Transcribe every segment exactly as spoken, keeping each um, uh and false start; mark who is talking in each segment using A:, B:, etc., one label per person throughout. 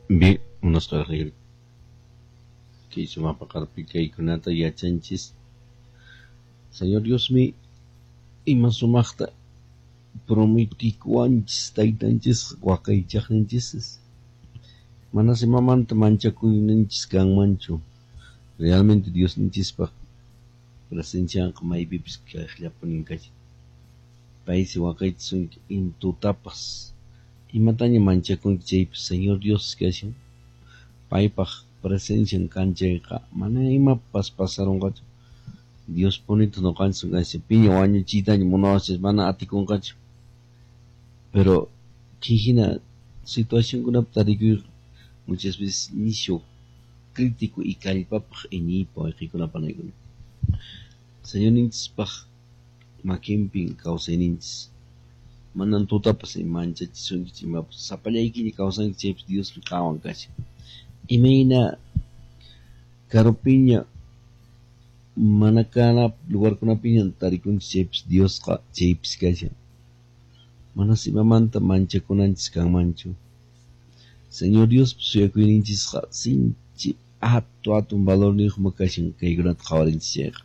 A: Bien, unos carril que hizo mapa carpica y kunata y achanchis. Señor Dios mi, ima sumachta prometicuanchis taitanchis huacaychachnenchis. Manas imamanta manchakuyninchis kan manchu. Realmente Dios ninchispa presencia maypipis kaqllapuninkachi. Paisi huacaychis intutapas. Imataña manchakunki chaypis Señor Dios kashan. Paypaq presencia kanchayqa mana imapas pasaronqachu. Dios bonito no canso ese piña wañuchitaña munawachis mana atikunqachu. Pero kihina situación kunapa tarikuy muchas veces nisho crítico y kallpapaq iñipa wayqiykunapanaykunan. Señor ninchispaq makinpin kawsayninchis manan tutapas manchachisunkichik imapas sapallaykilla kawsanki chaypis Diospi qhawan kashan. Imayna karupiña mana kana lugarkunapiña tarikunchik chaypis Diosqa chaypis kashan. Manas imamanta manchakunanchis kanmanchu. Señor Dios suyakuyninchisqa sinchi atu atun valorniyuqma kashan kaykunata qhawarinchis chayqa.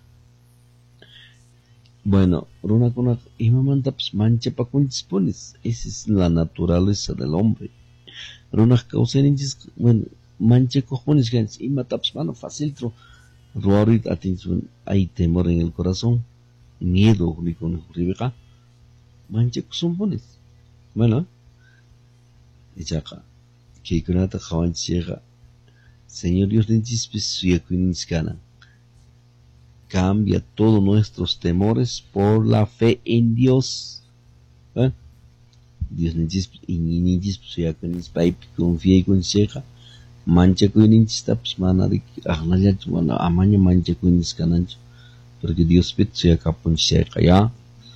A: Bueno, runakunaqa imamantapas manchapakunchis punis. Esa es la naturaleza del hombre. Runaqa kawsayninchisqa, bueno, manchakuqpunis kanchis imatapas mana faciltro ruwarita atinchis. Hay temor en el corazón, miedo nikun ribiqa manchakusunpunis. Bueno, ichaqa kaykunata qhawanchis chayqa Señor Dios ninchispis suyakuyninchis kanan. Cambia todos nuestros temores por la fe en Dios. ¿Eh? Dios ninchispis iñininchispis suyakuyninchis paypi confiaykunchis chayqa manchakuyninchistapas mana aqnallachu mana amaña manchakuyninchis kananchu. Porque Diospita suyakapunchis chayqa, ¿ya?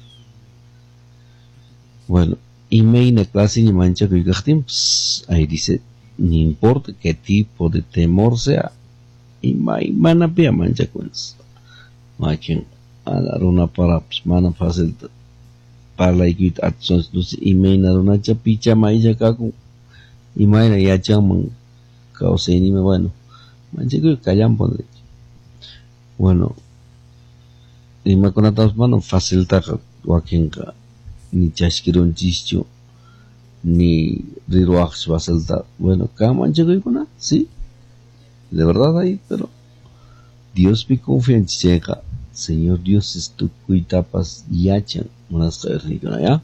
A: Bueno, imayna clase ni manchakuy kaqtinpas, ahí dice, no importa qué tipo de temor sea, imay mana pia manchakunchis. Makin ala runa parapas mana fácil parlaykuyta atsunchis, entonces imayna runacha picha maycha kakun, imayna yachanman kawsaynima, bueno, manchakuy kallanpun. Bueno, imakunatapas mana faciltaqa wakinqa ni chashkirunchischu ni riruaqchu facilta. Bueno, kan manchakuykuna, sí, de verdad ahí, pero Dios me confía en chayqa. Señor Dios es tu cuitapas yachan unas qayrnikuna, ¿ya?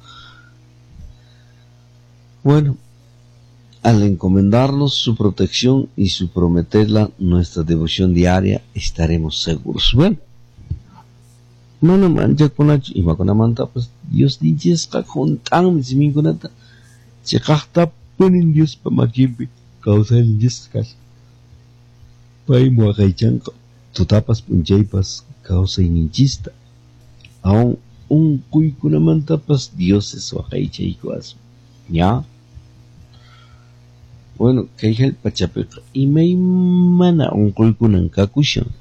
A: Bueno, al encomendarnos su protección y su prometerla nuestra devoción diaria, estaremos seguros. Bueno, mana manchakunachu imakunamanta pues Dios dichesqa juntanmi siminkunata chiqaqtapunin Diospa makinpi kawsayninchis kashan. Paymi waqaychanqa tutapas p'unchaypas kawsayninchista. Aún unkuykunamantapas Dios es waqaychayku asma, ¿ya? Bueno, kay hallp'achapiqa imaymana unkuykunan kakushan.